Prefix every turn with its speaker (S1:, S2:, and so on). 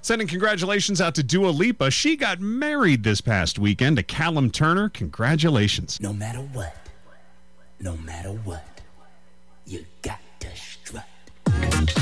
S1: Sending congratulations out to Dua Lipa. She got married this past weekend to Callum Turner. Congratulations.
S2: No matter what, you